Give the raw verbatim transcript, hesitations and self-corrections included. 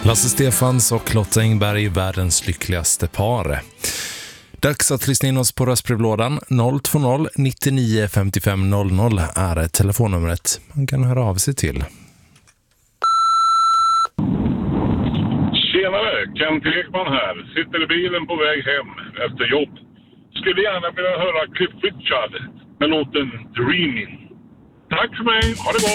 Lasse Stefans och Lotta Engberg, världens lyckligaste par. Dags att lyssna in oss på röstbrevlådan. noll två noll nittionio femtiofem noll noll är telefonnumret man kan höra av sig till. Tjenare, Kent Ekman här. Sitter i bilen på väg hem efter jobb. Skulle gärna vilja höra Cliff Richard med låten Dreaming. Tack för mig, ha det bra!